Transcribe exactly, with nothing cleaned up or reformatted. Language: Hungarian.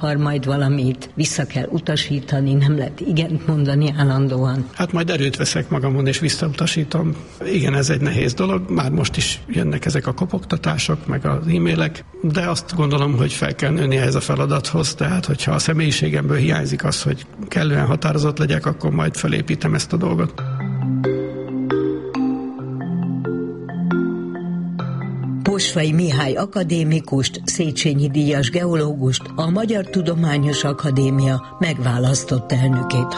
akar majd valamit, vissza kell utasítani, nem lehet igent mondani állandóan. Hát majd erőt veszek magamon és visszautasítom. Igen, ez egy nehéz dolog, már most is jönnek ezek a kopogtatások, meg az e-mailek, de azt gondolom, hogy fel kell nőni ehhez a feladathoz, tehát hogyha a személyiségemből hiányzik az, hogy kellően határozott legyek, akkor majd felépítem ezt a dolgot. Posvay Mihály akadémikust, Széchenyi díjas geológust, a Magyar Tudományos Akadémia megválasztott elnökét